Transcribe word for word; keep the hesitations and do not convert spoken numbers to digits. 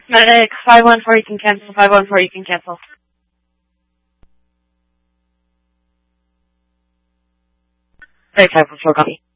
Medic, five one four, you can cancel. five one four, you can cancel. Very five one four, copy.